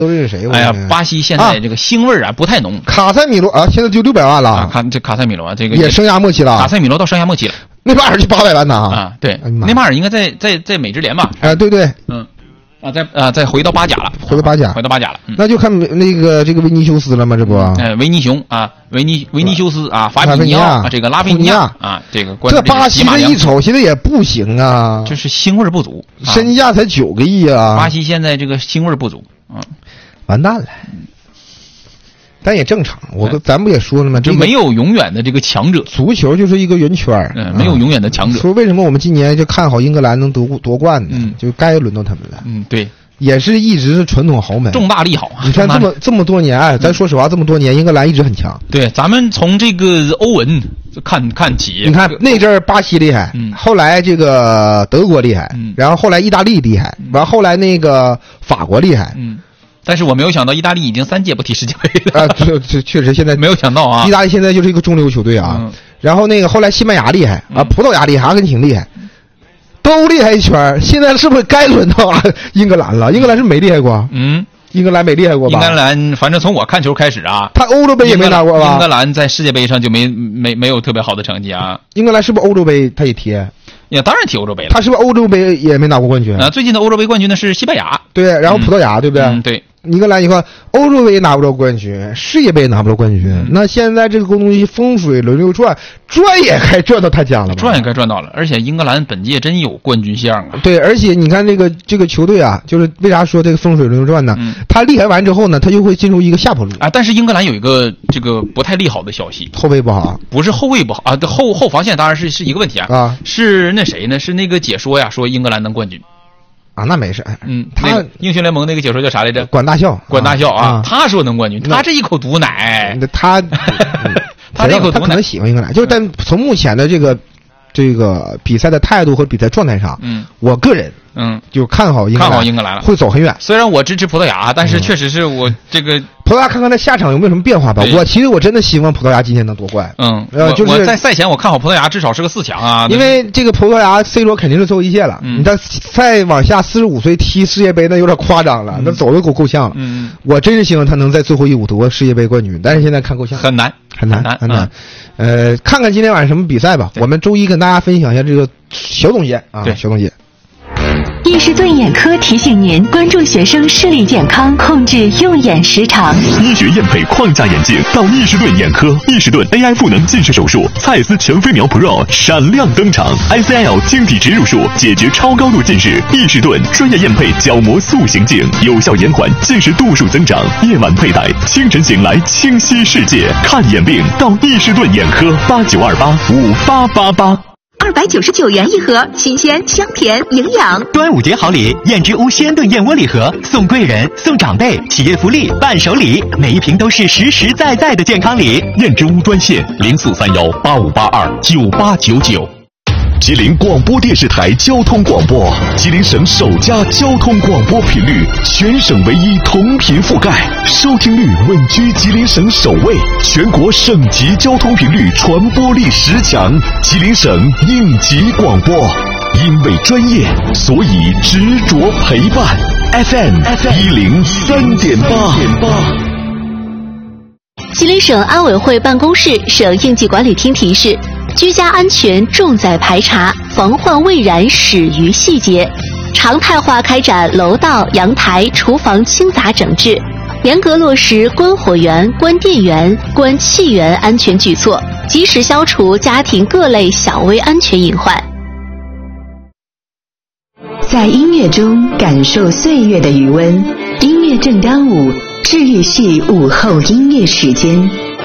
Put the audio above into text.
都认识谁？ 哎呀，巴西现在这个腥味啊不太浓。 卡塞米罗啊，现在就600万了啊！ 卡塞米罗这个也生涯末期了。 卡塞米罗到生涯末期了。 内马尔就800万呢啊！对，内马尔应该在美职联吧？ 对对， 再回到巴甲了， 回到巴甲了。 那就看这个维尼修斯了吗？这不？ 维尼熊啊，维尼修斯啊，法比尼奥啊，这个拉菲尼亚啊，这个这巴西这一瞅，现在也不行啊， 就是腥味不足， 身价才9个亿啊！ 巴西现在这个腥味不足啊， 完蛋了。但也正常，咱不也说了吗？ 就没有永远的这个强者， 足球就是一个圆圈， 没有永远的强者。 说为什么我们今年就看好英格兰能夺冠呢？就该轮到他们了。 对， 也是一直是传统豪门， 重大利好。 你看这么多年，咱说实话，这么多年英格兰一直很强。 对，咱们从这个欧文看起， 你看那阵儿巴西厉害，后来这个德国厉害，然后后来意大利厉害，完后来那个法国厉害， 但是我没有想到意大利已经3届不踢世界杯了这确实现在没有想到啊！ 意大利现在就是一个中流球队啊。然后那个后来西班牙厉害啊，葡萄牙厉害，阿根廷厉害，都厉害一圈。现在是不是该轮到英格兰了？英格兰是没厉害过，英格兰没厉害过吧？ 英格兰反正从我看球开始啊， 他欧洲杯也没拿过吧？ 英格兰在世界杯上就没有特别好的成绩啊。 英格兰是不是欧洲杯他也踢？ 也当然踢欧洲杯了。 他是不是欧洲杯也没拿过冠军？ 最近的欧洲杯冠军呢是西班牙， 对，然后葡萄牙，对不对？ 对。 英格兰，你看欧洲杯拿不着冠军，世界杯拿不着冠军，那现在这个东西风水轮流转也该转到他家了吧？ 转也该转到了，而且英格兰本届真有冠军相啊！ 对，而且你看这个球队啊，就是为啥说这个风水轮流转呢？他厉害完之后呢，他就会进入一个下坡路啊。但是英格兰有一个这个不太利好的消息， 后卫不好， 不是后卫不好啊，后防线当然是一个问题啊，是那谁呢？是那个解说呀，说英格兰能冠军。 啊，那没事。 他英雄联盟那个解说叫啥来着？ 管大校啊，他说能冠军，他这一口毒奶， 他这口毒奶， 他可能喜欢英格兰，就是但从目前的这个比赛的态度和比赛状态上，我个人就看好英格兰了，会走很远。 虽然我支持葡萄牙，但是确实是我这个葡萄牙看看他下场有没有什么变化吧。其实我真的希望葡萄牙今天能夺冠。 就是我在赛前我看好葡萄牙至少是个4强啊， 因为这个葡萄牙 C 罗肯定是最后一届了。你再往下45岁踢世界杯那有点夸张了，那走的够呛了。我真是希望他能在最后一舞夺世界杯冠军，但是现在看够呛， 很难。 看看今天晚上什么比赛吧。我们周一跟大家分享一下这个小总结啊，小总结。 伊士顿眼科提醒您关注学生视力健康，控制用眼时长。 医学验配框架眼镜到伊士顿眼科，伊士顿 AI 赋能近视手术，蔡司全飞秒 Pro 闪亮登场 ，ICL 晶体植入术解决超高度近视，伊士顿专业验配角膜塑形镜，有效延缓近视度数增长。夜晚佩戴，清晨醒来清晰世界。看眼病到伊士顿眼科，89285888。 299元一盒，新鲜香甜营养。 端午节好礼，燕之屋鲜炖燕窝礼盒，送贵人，送长辈，企业福利，伴手礼，每一瓶都是实实在在的健康礼。 燕之屋专线043185829899。吉林广播电视台交通广播，吉林省首家交通广播频率，全省唯一同频覆盖，收听率稳居吉林省首位，全国省级交通频率传播力10强，吉林省应急广播。因为专业，所以执着陪伴。FM 103.8。 吉林省安委会办公室、省应急管理厅提示：居家安全重在排查，防患未然始于细节。常态化开展楼道、阳台、厨房清杂整治，严格落实关火源、关电源、关气源安全举措，及时消除家庭各类小微安全隐患。 在音乐中感受岁月的余温，音乐正当午，治愈系午后音乐时间。